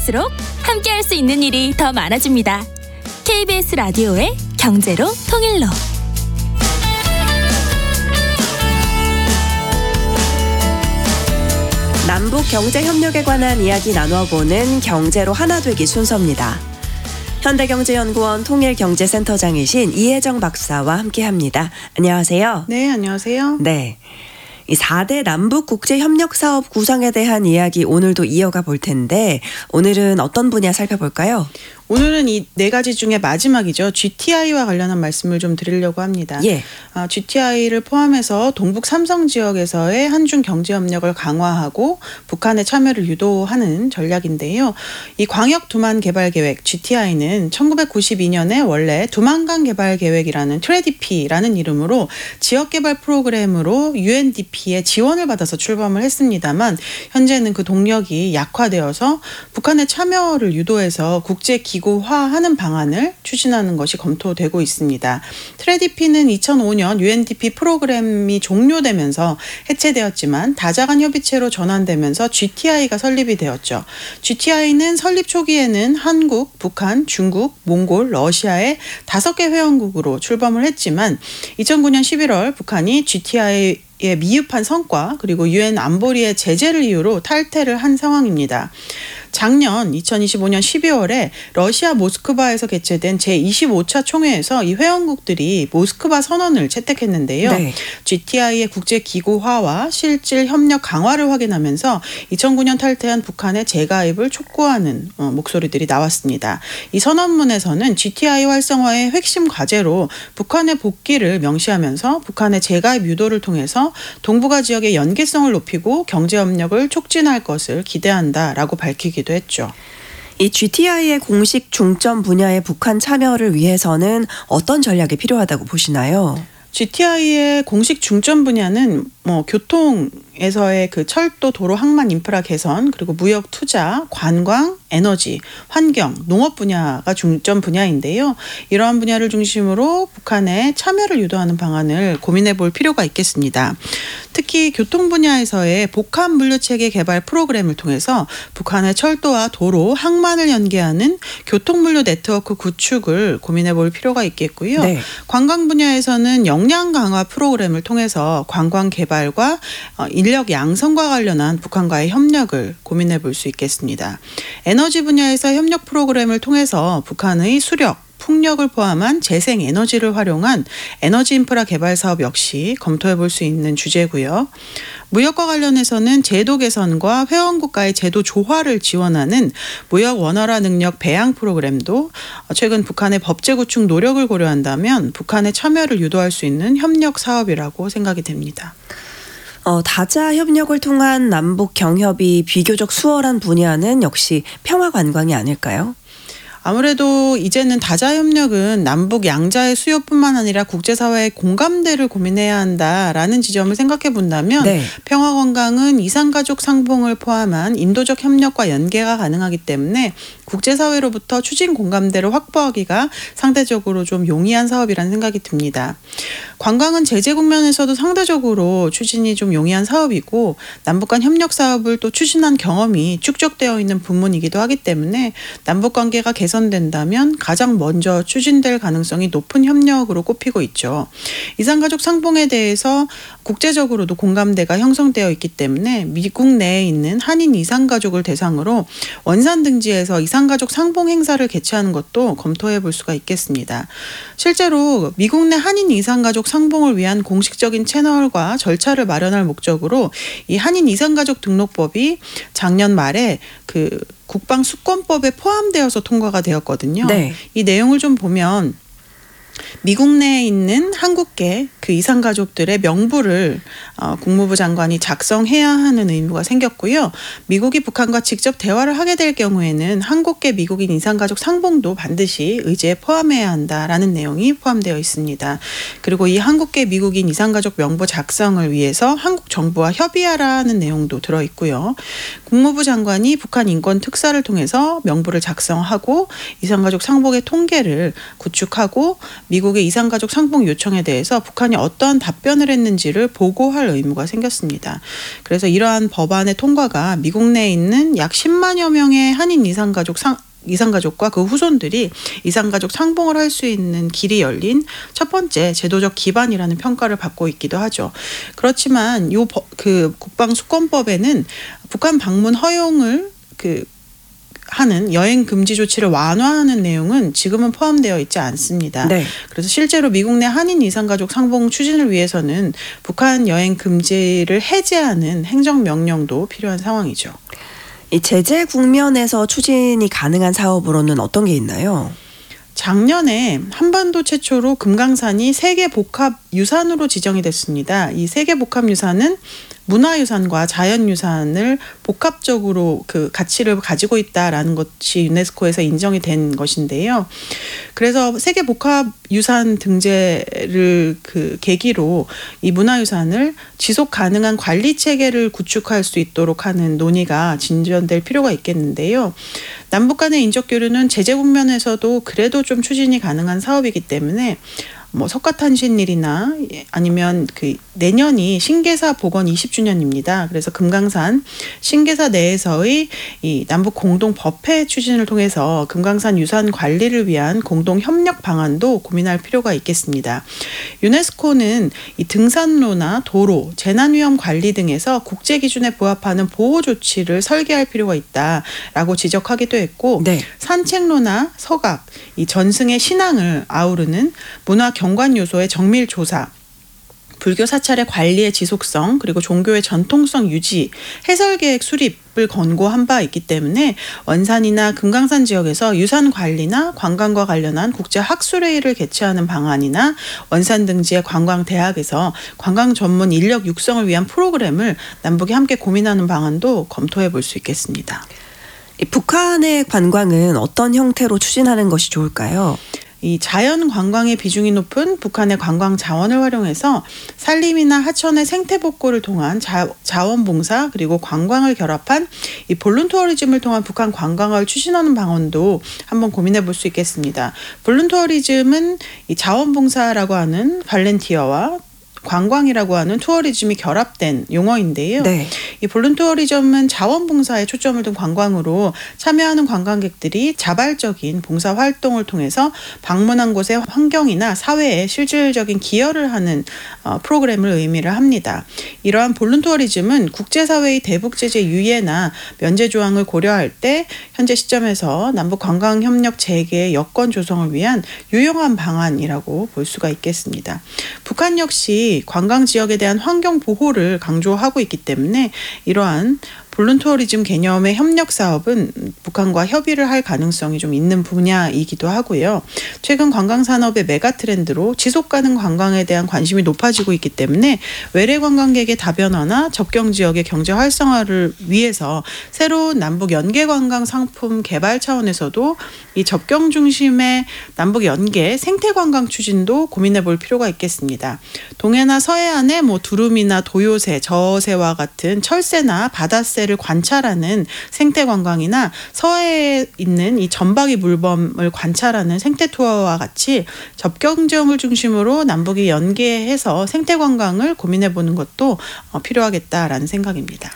갈수록 함께할 수 있는 일이 더 많아집니다. KBS 라디오의 경제로 통일로. 남북 경제협력에 관한 이야기 나눠보는 경제로 하나 되기 순서입니다. 현대경제연구원 통일경제센터장이신 이혜정 박사와 함께합니다. 안녕하세요. 네, 안녕하세요. 네. 이 4대 남북국제협력사업 구상에 대한 이야기 오늘도 이어가 볼 텐데 오늘은 어떤 분야 살펴볼까요? 오늘은 이 네 가지 중에 마지막이죠. GTI와 관련한 말씀을 좀 드리려고 합니다. 예. GTI를 포함해서 동북 삼성 지역에서의 한중 경제협력을 강화하고 북한의 참여를 유도하는 전략인데요. 이 광역 두만 개발 계획 GTI는 1992년에 원래 두만강 개발 계획이라는 트레디피라는 이름으로 지역 개발 프로그램으로 UNDP의 지원을 받아서 출범을 했습니다만 현재는 그 동력이 약화되어서 북한의 참여를 유도해서 국제 기구화하는 방안을 추진하는 것이 검토되고 있습니다. 트레디피는 2005년 UNDP 프로그램이 종료되면서 해체되었지만 다자간 협의체로 전환되면서 GTI가 설립이 되었죠. GTI는 설립 초기에는 한국, 북한, 중국, 몽골, 러시아의 5개 회원국으로 출범을 했지만 2009년 11월 북한이 GTI의 미흡한 성과 그리고 UN 안보리의 제재를 이유로 탈퇴를 한 상황입니다. 작년 2025년 12월에 러시아 모스크바에서 개최된 제25차 총회에서 이 회원국들이 모스크바 선언을 채택했는데요. 네. GTI의 국제기구화와 실질 협력 강화를 확인하면서 2009년 탈퇴한 북한의 재가입을 촉구하는 목소리들이 나왔습니다. 이 선언문에서는 GTI 활성화의 핵심 과제로 북한의 복귀를 명시하면서 북한의 재가입 유도를 통해서 동북아 지역의 연계성을 높이고 경제협력을 촉진할 것을 기대한다라고 밝히기도 했죠. 이 GTI의 공식 중점 분야의 북한 참여를 위해서는 어떤 전략이 필요하다고 보시나요? GTI의 공식 중점 분야는 교통에서의 그 철도, 도로, 항만 인프라 개선, 그리고 무역 투자, 관광, 에너지, 환경, 농업 분야가 중점 분야인데요. 이러한 분야를 중심으로 북한의 참여를 유도하는 방안을 고민해 볼 필요가 있겠습니다. 특히 교통 분야에서의 복합 물류체계 개발 프로그램을 통해서 북한의 철도와 도로, 항만을 연계하는 교통물류 네트워크 구축을 고민해 볼 필요가 있겠고요. 네. 관광 분야에서는 역량 강화 프로그램을 통해서 관광 개발과 인력 양성과 관련한 북한과의 협력을 고민해 볼 수 있겠습니다. 에너지 분야에서 협력 프로그램을 통해서 북한의 수력, 풍력을 포함한 재생 에너지를 활용한 에너지 인프라 개발 사업 역시 검토해 볼 수 있는 주제고요. 무역과 관련해서는 제도 개선과 회원국가의 제도 조화를 지원하는 무역 원활화 능력 배양 프로그램도 최근 북한의 법제 구축 노력을 고려한다면 북한의 참여를 유도할 수 있는 협력 사업이라고 생각이 됩니다. 다자 협력을 통한 남북 경협이 비교적 수월한 분야는 역시 평화 관광이 아닐까요? 아무래도 이제는 다자협력은 남북 양자의 수요뿐만 아니라 국제사회의 공감대를 고민해야 한다라는 지점을 생각해 본다면 네. 평화관광은 이산가족 상봉을 포함한 인도적 협력과 연계가 가능하기 때문에 국제사회로부터 추진 공감대를 확보하기가 상대적으로 좀 용이한 사업이라는 생각이 듭니다. 관광은 제재 국면에서도 상대적으로 추진이 좀 용이한 사업이고 남북 간 협력 사업을 또 추진한 경험이 축적되어 있는 부문이기도 하기 때문에 남북 관계가 개선된다면 가장 먼저 추진될 가능성이 높은 협력으로 꼽히고 있죠. 이산가족 상봉에 대해서 국제적으로도 공감대가 형성되어 있기 때문에 미국 내에 있는 한인 이산가족을 대상으로 원산 등지에서 이산가족 상봉 행사를 개최하는 것도 검토해 볼 수가 있겠습니다. 실제로 미국 내 한인 이산가족 상봉을 위한 공식적인 채널과 절차를 마련할 목적으로 이 한인 이산가족 등록법이 작년 말에 그 국방수권법에 포함되어서 통과가 되었거든요. 네. 이 내용을 좀 보면 미국 내에 있는 한국계 그 이산가족들의 명부를 국무부 장관이 작성해야 하는 의무가 생겼고요. 미국이 북한과 직접 대화를 하게 될 경우에는 한국계 미국인 이산가족 상봉도 반드시 의제에 포함해야 한다라는 내용이 포함되어 있습니다. 그리고 이 한국계 미국인 이산가족 명부 작성을 위해서 한국 정부와 협의하라는 내용도 들어있고요. 국무부 장관이 북한 인권 특사를 통해서 명부를 작성하고 이산가족 상봉의 통계를 구축하고 미국의 이산가족 상봉 요청에 대해서 북한이 어떠한 답변을 했는지를 보고할 의무가 생겼습니다. 그래서 이러한 법안의 통과가 미국 내에 있는 약 10만여 명의 한인 이산가족과 그 후손들이 이산가족 상봉을 할 수 있는 길이 열린 첫 번째 제도적 기반이라는 평가를 받고 있기도 하죠. 그렇지만 그 국방수권법에는 북한 방문 허용을 하는 여행 금지 조치를 완화하는 내용은 지금은 포함되어 있지 않습니다. 네. 그래서 실제로 미국 내 한인 이산가족 상봉 추진을 위해서는 북한 여행 금지를 해제하는 행정명령도 필요한 상황이죠. 이 제재 국면에서 추진이 가능한 사업으로는 어떤 게 있나요? 작년에 한반도 최초로 금강산이 세계 복합 유산으로 지정이 됐습니다. 이 세계 복합 유산은 문화유산과 자연유산을 복합적으로 그 가치를 가지고 있다라는 것이 유네스코에서 인정이 된 것인데요. 그래서 세계 복합 유산 등재를 계기로 이 문화유산을 지속 가능한 관리 체계를 구축할 수 있도록 하는 논의가 진전될 필요가 있겠는데요. 남북 간의 인적 교류는 제재 국면에서도 그래도 좀 추진이 가능한 사업이기 때문에 석가탄신일이나 아니면 내년이 신계사 복원 20주년입니다. 그래서 금강산 신계사 내에서의 이 남북 공동 법회 추진을 통해서 금강산 유산 관리를 위한 공동 협력 방안도 고민할 필요가 있겠습니다. 유네스코는 이 등산로나 도로, 재난위험 관리 등에서 국제 기준에 부합하는 보호 조치를 설계할 필요가 있다라고 지적하기도 했고, 네. 산책로나 서각, 이 전승의 신앙을 아우르는 문화 경관 요소의 정밀 조사, 불교 사찰의 관리의 지속성, 그리고 종교의 전통성 유지, 해설계획 수립을 권고한 바 있기 때문에 원산이나 금강산 지역에서 유산 관리나 관광과 관련한 국제 학술회의를 개최하는 방안이나 원산 등지의 관광대학에서 관광 전문 인력 육성을 위한 프로그램을 남북이 함께 고민하는 방안도 검토해 볼 수 있겠습니다. 북한의 관광은 어떤 형태로 추진하는 것이 좋을까요? 이 자연 관광의 비중이 높은 북한의 관광 자원을 활용해서 산림이나 하천의 생태 복구를 통한 자원봉사 그리고 관광을 결합한 이 볼룬투어리즘을 통한 북한 관광을 추진하는 방안도 한번 고민해 볼 수 있겠습니다. 볼룬투어리즘은 이 자원봉사라고 하는 발렌티어와 관광이라고 하는 투어리즘이 결합된 용어인데요. 네. 이 볼룬투어리즘은 자원봉사에 초점을 둔 관광으로 참여하는 관광객들이 자발적인 봉사활동을 통해서 방문한 곳의 환경이나 사회에 실질적인 기여를 하는 프로그램을 의미를 합니다. 이러한 볼룬투어리즘은 국제사회의 대북제재 유예나 면제 조항을 고려할 때 현재 시점에서 남북관광협력 재개 여건 조성을 위한 유용한 방안이라고 볼 수가 있겠습니다. 북한 역시 관광 지역에 대한 환경 보호를 강조하고 있기 때문에 이러한 볼룬투어리즘 개념의 협력 사업은 북한과 협의를 할 가능성이 좀 있는 분야이기도 하고요. 최근 관광 산업의 메가 트렌드로 지속 가능 관광에 대한 관심이 높아지고 있기 때문에 외래 관광객의 다변화나 접경 지역의 경제 활성화를 위해서 새로운 남북 연계 관광 상품 개발 차원에서도 이 접경 중심의 남북 연계 생태 관광 추진도 고민해 볼 필요가 있겠습니다. 동해나 서해안의 두루미나 도요새, 저어새와 같은 철새나 바다새 를 관찰하는 생태 관광이나 서해에 있는 이 점박이 물범을 관찰하는 생태 투어와 같이 접경 지역을 중심으로 남북이 연계해서 생태 관광을 고민해 보는 것도 필요하겠다라는 생각입니다.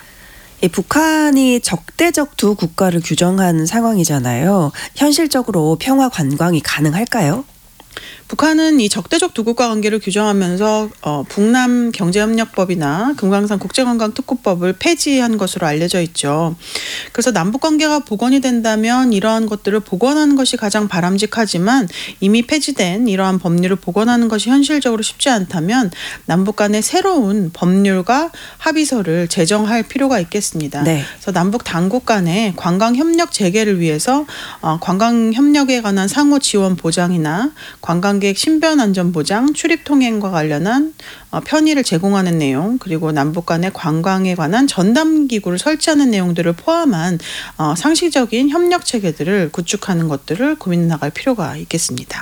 북한이 적대적 두 국가를 규정한 상황이잖아요. 현실적으로 평화 관광이 가능할까요? 북한은 이 적대적 두 국가 관계를 규정하면서 북남 경제협력법이나 금강산 국제관광특구법을 폐지한 것으로 알려져 있죠. 그래서 남북 관계가 복원이 된다면 이러한 것들을 복원하는 것이 가장 바람직하지만 이미 폐지된 이러한 법률을 복원하는 것이 현실적으로 쉽지 않다면 남북 간의 새로운 법률과 합의서를 제정할 필요가 있겠습니다. 네. 그래서 남북 당국 간의 관광협력 재개를 위해서 관광협력에 관한 상호 지원 보장이나 관광객 신변 안전 보장, 출입 통행과 관련한 편의를 제공하는 내용, 그리고 남북 간의 관광에 관한 전담 기구를 설치하는 내용들을 포함한 상시적인 협력 체계들을 구축하는 것들을 고민해 나갈 필요가 있겠습니다.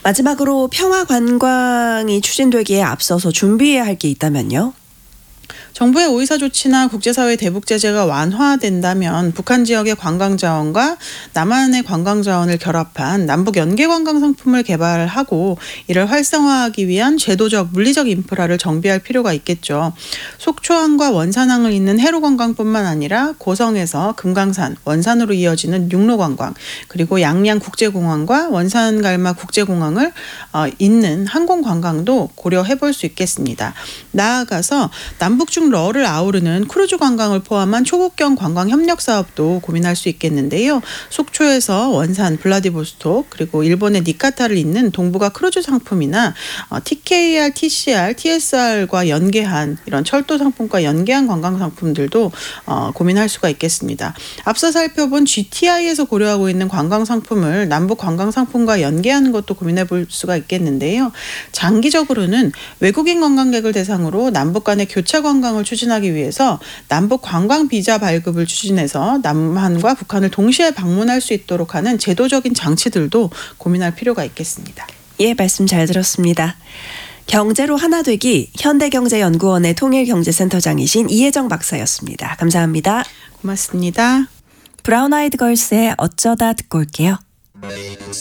마지막으로 평화 관광이 추진되기에 앞서서 준비해야 할 게 있다면요? 정부의 오이사 조치나 국제사회 대북 제재가 완화된다면 북한 지역의 관광 자원과 남한의 관광 자원을 결합한 남북 연계 관광 상품을 개발하고 이를 활성화하기 위한 제도적, 물리적 인프라를 정비할 필요가 있겠죠. 속초항과 원산항을 잇는 해로 관광뿐만 아니라 고성에서 금강산, 원산으로 이어지는 육로 관광, 그리고 양양 국제공항과 원산 갈마 국제공항을 잇는 항공 관광도 고려해 볼 수 있겠습니다. 나아가서 남북 중 러를 아우르는 크루즈 관광을 포함한 초국경 관광 협력 사업도 고민할 수 있겠는데요. 속초에서 원산, 블라디보스톡, 그리고 일본의 니카타를 잇는 동북아 크루즈 상품이나 TKR, TCR, TSR과 연계한 이런 철도 상품과 연계한 관광 상품들도 고민할 수가 있겠습니다. 앞서 살펴본 GTI에서 고려하고 있는 관광 상품을 남북 관광 상품과 연계하는 것도 고민해 볼 수가 있겠는데요. 장기적으로는 외국인 관광객을 대상으로 남북 간의 교차 관광을 추진하기 위해서 남북 관광 비자 발급을 추진해서 남한과 북한을 동시에 방문할 수 있도록 하는 제도적인 장치들도 고민할 필요가 있겠습니다. 예, 말씀 잘 들었습니다. 경제로 하나 되기 현대경제연구원의 통일경제센터장이신 이혜정 박사였습니다. 감사합니다. 고맙습니다. 브라운 아이드 걸스의 어쩌다 듣고 올게요.